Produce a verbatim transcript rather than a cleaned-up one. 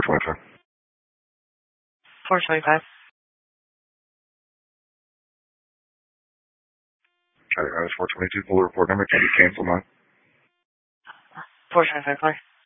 twenty-five. four twenty-five. Okay, I was four twenty-two. Full report number. Can you cancel mine? four twenty-five.